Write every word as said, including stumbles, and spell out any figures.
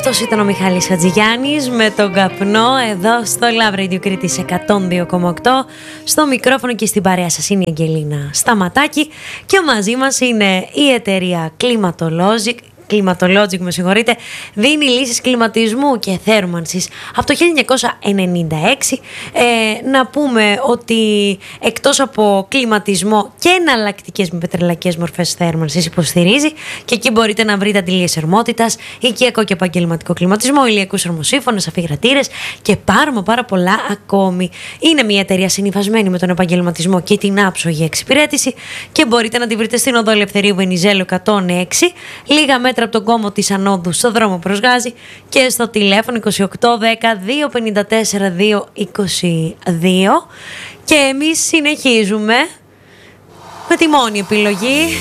Αυτός ήταν ο Μιχάλης Χατζηγιάννης με τον καπνό εδώ στο Love Radio Κρήτης εκατόν δύο κόμμα οκτώ. Στο μικρόφωνο και στην παρέα σας είναι η Αγγελίνα Σταματάκη και μαζί μας είναι η εταιρεία Climatologic. Climatologic, με συγχωρείτε, δίνει λύσεις κλιματισμού και θέρμανσης από το χίλια εννιακόσια ενενήντα έξι. Ε, να πούμε ότι εκτός από κλιματισμό και εναλλακτικές με πετρελαϊκές μορφές θέρμανσης υποστηρίζει, και εκεί μπορείτε να βρείτε αντιλίες θερμότητας, οικιακό και επαγγελματικό κλιματισμό, ηλιακούς θερμοσύφωνες, αφιγρατήρες και πάρα, πάρα πολλά ακόμη. Είναι μια εταιρεία συνυφασμένη με τον επαγγελματισμό και την άψογη εξυπηρέτηση και μπορείτε να τη βρείτε στην οδό Ελευθερίου Βενιζέλου εκατόν έξι, λίγα μέτρα από τον κόμμο της Ανόδου στο δρόμο προς Γάζη, και στο τηλέφωνο είκοσι οκτώ δέκα δύο πενήντα τέσσερα δύο είκοσι δύο. Και εμείς συνεχίζουμε με τη μόνη επιλογή